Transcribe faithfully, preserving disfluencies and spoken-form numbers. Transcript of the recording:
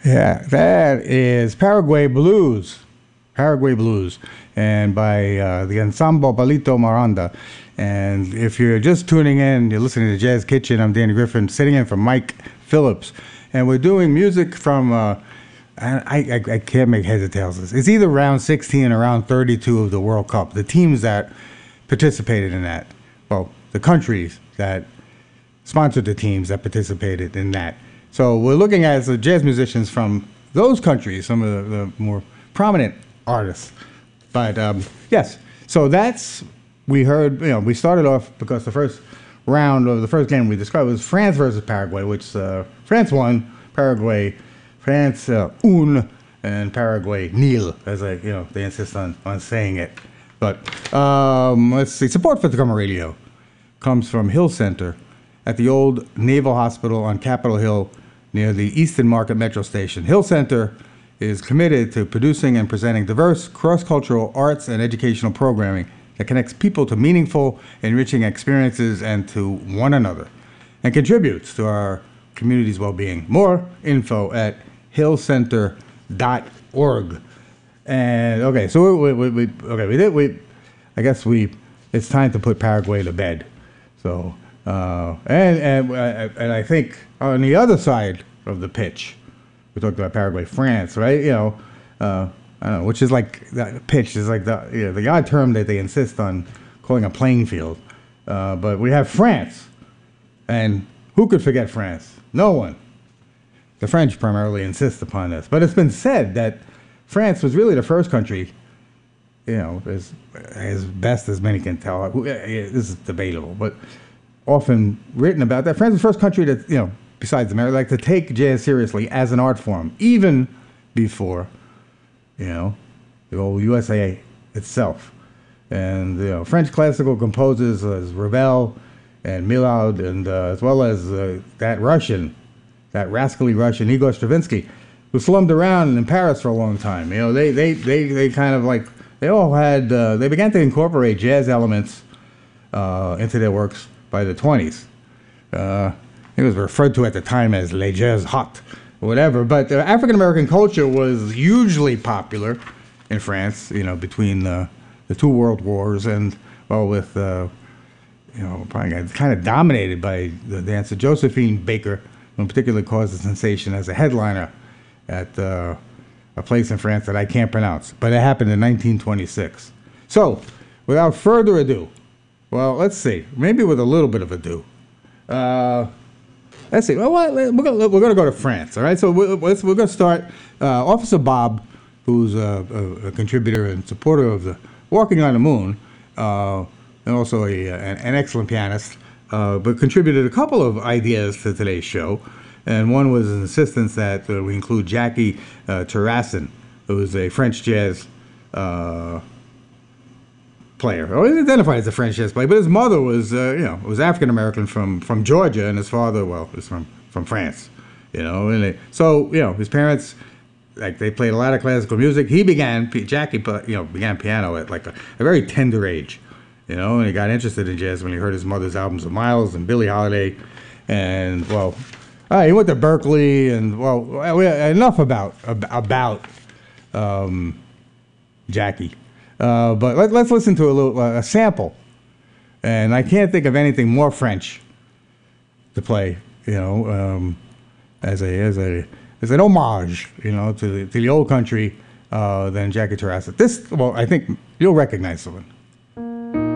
Yeah, that is Paraguay Blues. Paraguay Blues, and by uh, the Ensemble Palito Miranda. And if you're just tuning in, you're listening to Jazz Kitchen. I'm Danny Griffin, sitting in for Mike Phillips. And we're doing music from, uh, I, I, I can't make heads or tails of this. It's either round sixteen or round thirty-two of the World Cup. The teams that participated in that, well, the countries that sponsored the teams that participated in that. So we're looking at the jazz musicians from those countries, some of the, the more prominent artists. But um, yes, so that's, we heard, you know, we started off because the first round of the first game we described was France versus Paraguay, which uh, France won, Paraguay, France uh, un, and Paraguay nil, as I, you know, they insist on, on saying it. But um, let's see, support for Tacoma Radio comes from Hill Center at the old Naval Hospital on Capitol Hill near the Easton Market Metro Station. Hill Center is committed to producing and presenting diverse, cross-cultural arts and educational programming that connects people to meaningful, enriching experiences and to one another, and contributes to our community's well-being. More info at hill center dot org. And okay, so we, we, we okay we did we, I guess we it's time to put Paraguay to bed. So uh, and and uh, and I think on the other side of the pitch, we talked about Paraguay, France, right? You know, uh, I don't know, which is like that pitch is like the you know, the odd term that they insist on calling a playing field. Uh, but we have France, and who could forget France? No one. The French primarily insist upon this, but it's been said that France was really the first country, you know, as as best as many can tell. This is debatable, but often written about that. France was the first country that, you know, besides America, like to take jazz seriously as an art form, even before, you know, the old U S A itself. And, you know, French classical composers as Ravel and Milhaud, and uh, as well as uh, that Russian, that rascally Russian Igor Stravinsky, who slummed around in Paris for a long time. You know, they they they, they kind of like, they all had, uh, they began to incorporate jazz elements uh, into their works by the twenties. Uh, it was referred to at the time as les jazz hot, or whatever. But uh, African-American culture was hugely popular in France, you know, between the, the two world wars, and, well, with, uh, you know, probably kind of dominated by the dancer Josephine Baker, who in particular caused a sensation as a headliner at uh, a place in France that I can't pronounce. But it happened in nineteen twenty-six. So, without further ado, well, let's see. Maybe with a little bit of ado. Uh, let's see. Well, we're going we're going to go to France, all right? So we're, we're going to start. Uh, Officer Bob, who's a, a, a contributor and supporter of the Walking on the Moon, uh, and also a, an, an excellent pianist, uh, but contributed a couple of ideas to today's show. And one was an insistence that uh, we include Jackie uh, Terrasson, who is a French jazz uh, player. Or he's identified as a French jazz player, but his mother was, uh, you know, was African American from, from Georgia, and his father, well, is from, from France. You know, and they, so you know, his parents, like, they played a lot of classical music. He began, Jackie, you know, began piano at like a, a very tender age. You know, and he got interested in jazz when he heard his mother's albums of Miles and Billie Holiday, and well. All right, he went to Berkeley, and well, we, enough about about um, Jackie. Uh, but let, let's listen to a little uh, a sample, and I can't think of anything more French to play, you know, um, as a as a as an homage, you know, to the to the old country uh, than Jackie Terrasson. This, well, I think you'll recognize the one.